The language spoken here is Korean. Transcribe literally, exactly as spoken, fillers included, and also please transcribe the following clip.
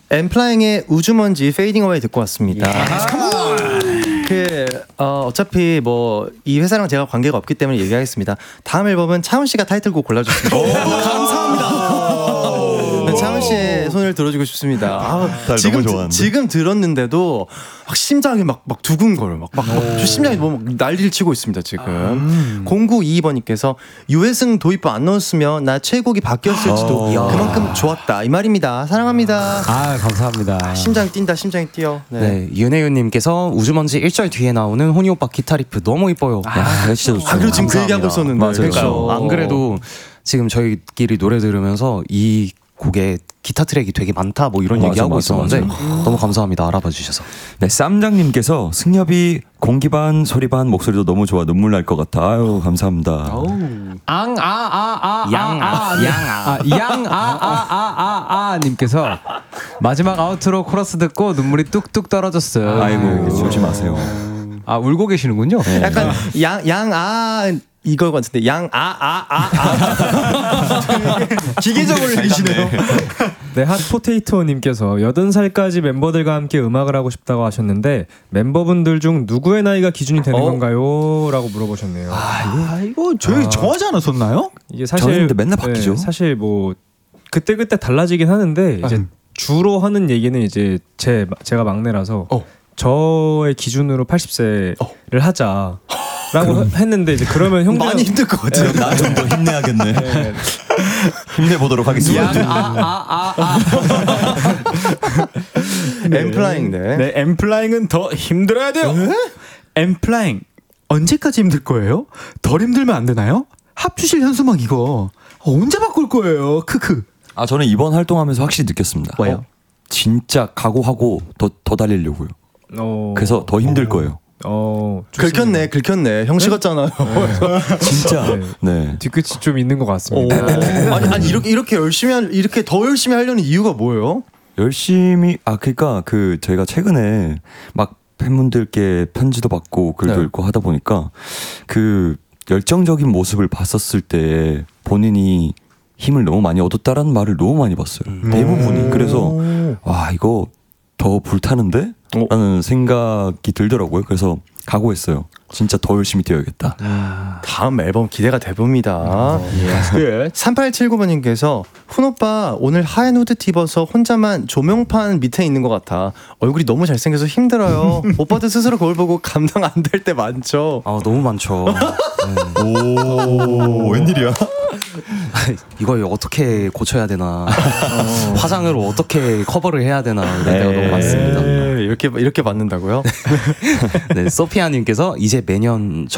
엠플라잉의 우주먼지 페이딩 어웨이 듣고 왔습니다. 그 어, 어차피 뭐 이 회사랑 제가 관계가 없기 때문에 얘기하겠습니다. 다음 앨범은 차훈 씨가 타이틀곡 골라줬습니다. 감사합니다. 차훈 씨의 손을 들어주고 싶습니다. 아, 지금 지금 들었는데도 막 심장이 막 막 두근거려. 막 막 심장이 뭐 난리를 치고 있습니다 지금. 음. 공구이이 번님께서 유해승 도입부 안 넣었으면 나 최애곡이 바뀌었을지도 어. 그만큼 좋았다 이 말입니다. 사랑합니다. 아 감사합니다. 아, 심장 뛴다 심장이 뛰어. 네, 네 윤혜윤님께서 우주먼지 일 절 뒤에 나오는 호니 오빠 기타 리프 너무 이뻐요. 아, 야, 진짜 좋죠. 아, 그리고 지금 그 얘기하고 있었는데. 맞아요. 그렇죠. 안 그래도 지금 저희끼리 노래 들으면서 이 곡에 기타 트랙이 되게 많다 뭐 이런 맞아, 얘기하고 맞아, 있었는데 맞아. 너무 감사합니다. 알아봐 주셔서. 네, 쌈장님께서 승엽이 공기 반 소리 반 목소리도 너무 좋아 눈물 날 것 같아. 아유 감사합니다. 앙아아아아양아양아아아아 님께서 마지막 아우트로 코러스 듣고 눈물이 뚝뚝 떨어졌어요. 아이고 울지 마세요. 아 울고 계시는군요. 네. 약간 양양아 이거 같은데 양 아 아 아 아 기계적으로 내시네요. 네, 핫포테이토님께서 여든 살까지 멤버들과 함께 음악을 하고 싶다고 하셨는데 멤버분들 중 누구의 나이가 기준이 되는 어? 건가요? 라고 물어보셨네요. 아, 이거 저희 아, 정하지 않았었나요? 이게 사실 맨날 바뀌죠. 네, 사실 뭐 그때 그때 달라지긴 하는데 이제 음. 주로 하는 얘기는 이제 제 제가 막내라서 어. 저의 기준으로 팔십 세를 어. 하자. 라고 했는데 이제 그러면 형들 많이 힘들 것 같아요. 나 좀 더 힘내야겠네. 네. 힘내보도록 하겠습니다. 아아아아 엠플라잉 네. 네, 엠플라잉은 더 힘들어야 돼요. 엠플라잉 언제까지 힘들 거예요? 덜 힘들면 안 되나요? 합주실 현수막 이거 언제 바꿀 거예요? 크크. 아 저는 이번 활동하면서 확실히 느꼈습니다. 뭐요? 어, 진짜 각오하고 더 더 달리려고요. 어... 그래서 더 힘들 거예요. 어, 긁혔네, 긁혔네. 형 식었잖아요. 진짜. 네. 네. 뒤끝이 좀 있는 것 같습니다. 아니, 아니 이렇게 이렇게 열심히 할, 이렇게 더 열심히 하려는 이유가 뭐예요? 열심히 아 그러니까 그 저희가 최근에 막 팬분들께 편지도 받고 글도 네. 읽고 하다 보니까 그 열정적인 모습을 봤었을 때 본인이 힘을 너무 많이 얻었다라는 말을 너무 많이 봤어요. 음. 대부분이. 그래서 와 이거 더 불타는데? 어? 라는 생각이 들더라고요. 그래서 각오했어요. 진짜 더 열심히 뛰어야겠다. 아, 다음 앨범 기대가 돼봅니다. 어, 예. 삼팔칠구 번님께서 훈오빠 오늘 하얀 후드티 입어서 혼자만 조명판 밑에 있는 것 같아. 얼굴이 너무 잘생겨서 힘들어요. 오빠도 스스로 거울 보고 감당 안 될 때 많죠? 아 너무 많죠. 네. 오 웬일이야? 이걸 어떻게 고쳐야 되나 어. 화장을 어떻게 커버를 해야 되나 이런 데가 너무 많습니다. 이렇게 이렇게 받는다고요? 네, 소피아님께서 이제 매년